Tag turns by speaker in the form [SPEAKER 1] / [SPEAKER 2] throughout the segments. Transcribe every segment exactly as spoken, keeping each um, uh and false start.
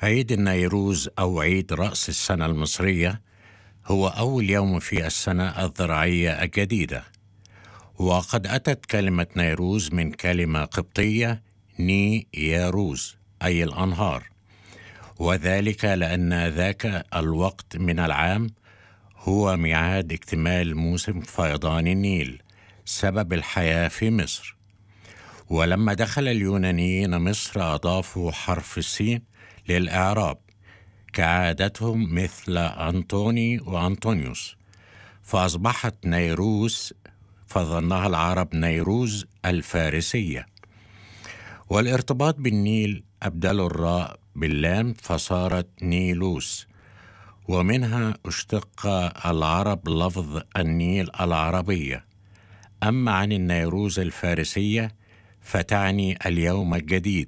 [SPEAKER 1] عيد النيروز أو عيد رأس السنة المصرية هو أول يوم في السنة الزراعية الجديدة، وقد أتت كلمة نيروز من كلمة قبطية ني ياروز أي الأنهار، وذلك لأن ذاك الوقت من العام هو ميعاد اكتمال موسم فيضان النيل سبب الحياة في مصر. ولما دخل اليونانيين مصر أضافوا حرف السين للإعراب كعادتهم مثل أنطوني وأنطونيوس، فأصبحت نيروز فظنها العرب نيروز الفارسية. والارتباط بالنيل أبدلوا الراء باللام فصارت نيلوس، ومنها اشتق العرب لفظ النيل العربية. أما عن النيروز الفارسية فتعني اليوم الجديد،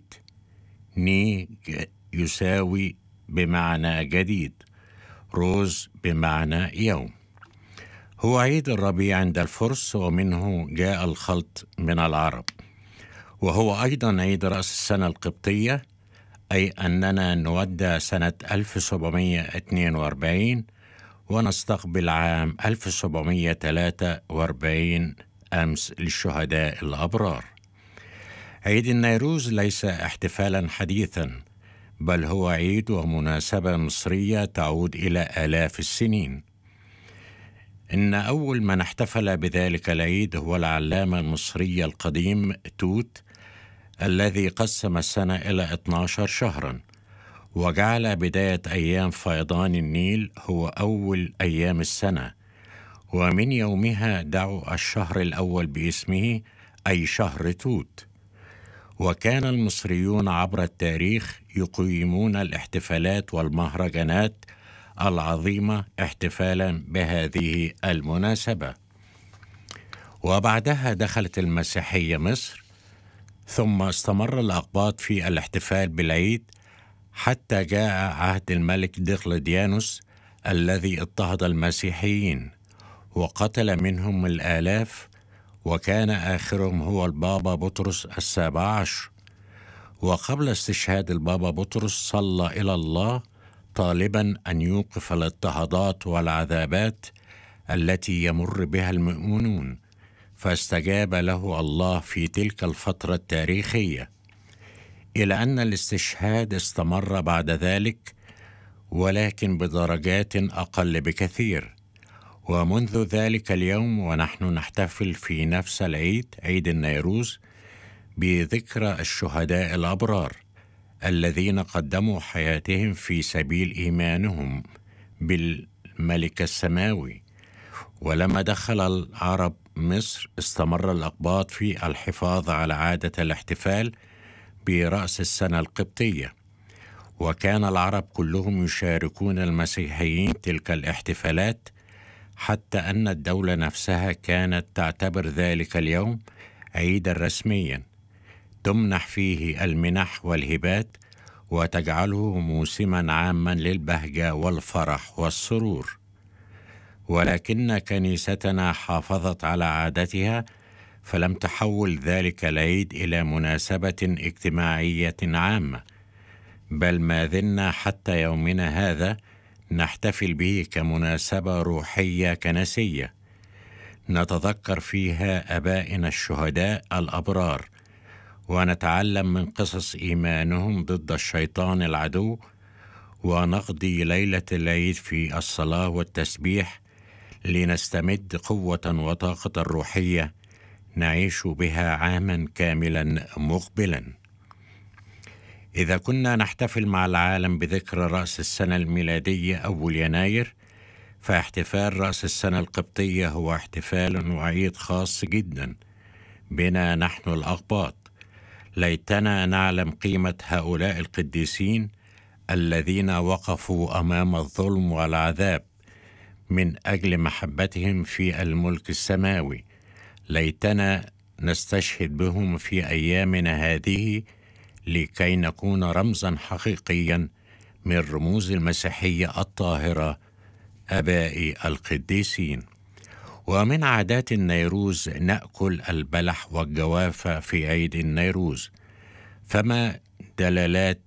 [SPEAKER 1] ني يساوي بمعنى جديد، روز بمعنى يوم. هو عيد الربيع عند الفرس، ومنه جاء الخلط من العرب. وهو أيضا عيد رأس السنة القبطية، أي أننا نودع سنة ألف وسبعمائة واثنين وأربعين ونستقبل عام ألف وسبعمائة وثلاثة وأربعين أمس للشهداء الأبرار. عيد النيروز ليس احتفالا حديثا، بل هو عيد ومناسبة مصرية تعود إلى آلاف السنين. إن أول من احتفل بذلك العيد هو العلامة المصري القديم توت، الذي قسم السنة إلى اثنا عشر شهرا، وجعل بداية أيام فيضان النيل هو أول أيام السنة، ومن يومها دعوا الشهر الأول باسمه أي شهر توت. وكان المصريون عبر التاريخ يقيمون الاحتفالات والمهرجانات العظيمة احتفالا بهذه المناسبة. وبعدها دخلت المسيحية مصر، ثم استمر الأقباط في الاحتفال بالعيد حتى جاء عهد الملك دقلديانوس الذي اضطهد المسيحيين وقتل منهم الآلاف، وكان آخرهم هو البابا بطرس السابع عشر. وقبل استشهاد البابا بطرس صلى إلى الله طالبا أن يوقف الاضطهادات والعذابات التي يمر بها المؤمنون، فاستجاب له الله في تلك الفترة التاريخية، إلى أن الاستشهاد استمر بعد ذلك، ولكن بدرجات أقل بكثير. ومنذ ذلك اليوم ونحن نحتفل في نفس العيد، عيد النيروز، بذكرى الشهداء الأبرار الذين قدموا حياتهم في سبيل إيمانهم بالملك السماوي. ولما دخل العرب مصر استمر الأقباط في الحفاظ على عادة الاحتفال برأس السنة القبطية، وكان العرب كلهم يشاركون المسيحيين تلك الاحتفالات، حتى أن الدولة نفسها كانت تعتبر ذلك اليوم عيدا رسميا تمنح فيه المنح والهبات، وتجعله موسما عاما للبهجة والفرح والسرور. ولكن كنيستنا حافظت على عادتها، فلم تحول ذلك العيد إلى مناسبة اجتماعية عامة، بل ما زلنا حتى يومنا هذا نحتفل به كمناسبة روحية كنسية نتذكر فيها آبائنا الشهداء الأبرار، ونتعلم من قصص إيمانهم ضد الشيطان العدو، ونقضي ليلة العيد في الصلاة والتسبيح لنستمد قوة وطاقة روحية نعيش بها عاما كاملا مقبلا. إذا كنا نحتفل مع العالم بذكرى رأس السنة الميلادية أول يناير، فاحتفال رأس السنة القبطية هو احتفال وعيد خاص جدا بنا نحن الأقباط. ليتنا نعلم قيمة هؤلاء القديسين الذين وقفوا أمام الظلم والعذاب من أجل محبتهم في الملك السماوي. ليتنا نستشهد بهم في أيامنا هذه لكي نكون رمزا حقيقيا من رموز المسيحية الطاهرة آباء القديسين. ومن عادات النيروز نأكل البلح والجوافة في عيد النيروز، فما دلالات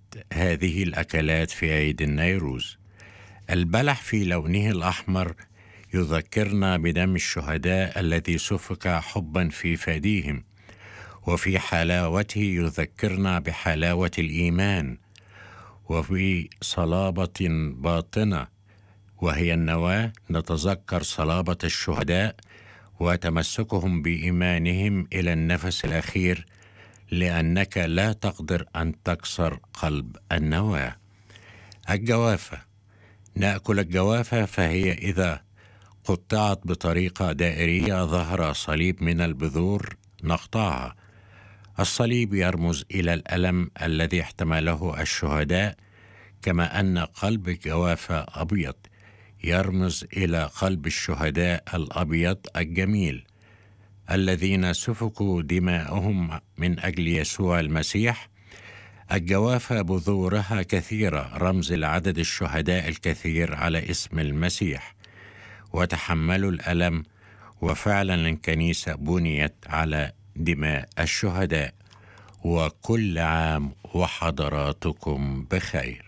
[SPEAKER 1] هذه الأكلات في عيد النيروز. البلح في لونه الأحمر يذكرنا بدم الشهداء الذي سفك حبا في فديهم، وفي حلاوته يذكرنا بحلاوة الإيمان، وفي صلابة باطنة وهي النواة نتذكر صلابة الشهداء وتمسكهم بإيمانهم إلى النفس الأخير، لأنك لا تقدر أن تكسر قلب النواة. الجوافة، نأكل الجوافة، فهي إذا قطعت بطريقة دائرية ظهر صليب من البذور نقطعها. الصليب يرمز إلى الألم الذي احتمله الشهداء، كما أن قلب الجوافة أبيض يرمز إلى قلب الشهداء الأبيض الجميل الذين سفكوا دماءهم من أجل يسوع المسيح. الجوافة بذورها كثيرة، رمز لعدد الشهداء الكثير على اسم المسيح، وتحملوا الألم، وفعلا الكنيسة بنيت على دماء الشهداء. وكل عام وحضراتكم بخير.